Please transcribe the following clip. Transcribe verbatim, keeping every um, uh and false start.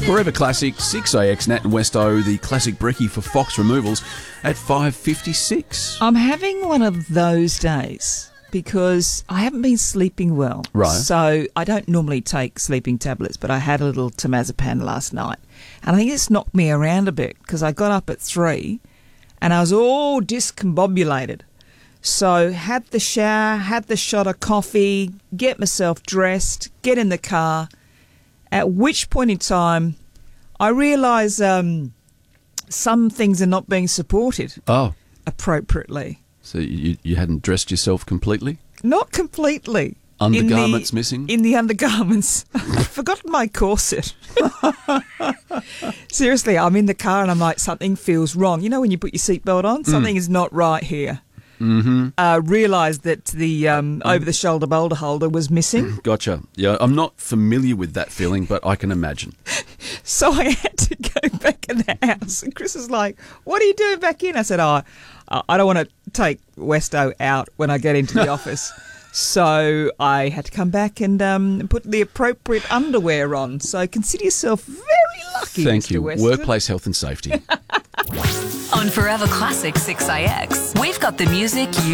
Forever Classic, six A X, Nat and Westo, the classic brekkie for Fox Removals at five fifty-six. I'm having one of those days because I haven't been sleeping well. Right. So I don't normally take sleeping tablets, but I had a little temazepam last night. And I think it's knocked me around a bit because I got up at three and I was all discombobulated. So had the shower, had the shot of coffee, get myself dressed, get in the car, at which point in time I realise um, some things are not being supported Oh. appropriately. So you, you hadn't dressed yourself completely? Not completely. Undergarments in the, missing? In the undergarments. I've forgotten my corset. Seriously, I'm in the car and I'm like, something feels wrong. You know when you put your seatbelt on? Something mm. is not right here. Mm-hmm. Uh, realised that the um, over-the-shoulder boulder holder was missing. Gotcha. Yeah, I'm not familiar with that feeling, but I can imagine. So I had to go back in the house, and Chris was like, "What are you doing back in?" I said, "Oh, I don't want to take Westo out when I get into the office." So I had to come back and um, put the appropriate underwear on. So consider yourself very lucky, Thank Mister you. Weston. Workplace health and safety. On Forever Classic six A X, we've got the music you